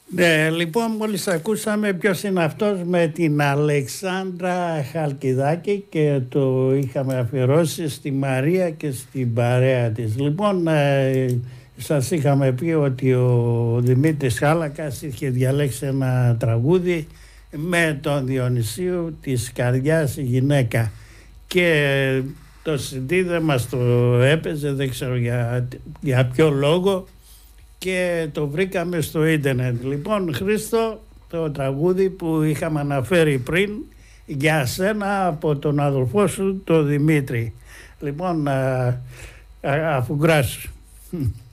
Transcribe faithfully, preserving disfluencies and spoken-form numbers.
Ναι, λοιπόν, μόλις ακούσαμε ποιος είναι αυτός με την Αλεξάνδρα Χαλκιδάκη και το είχαμε αφιερώσει στη Μαρία και στην παρέα της. Λοιπόν, ε, σας είχαμε πει ότι ο Δημήτρης Χάλακας είχε διαλέξει ένα τραγούδι με τον Διονυσίου, της καρδιάς η γυναίκα, και το σι ντι δεν μας το έπαιζε, δεν ξέρω για, για ποιο λόγο, και το βρήκαμε στο ίντερνετ. Λοιπόν, Χρήστο, το τραγούδι που είχαμε αναφέρει πριν για σένα από τον αδελφό σου, τον Δημήτρη. Λοιπόν, α, α, αφού γκράσου.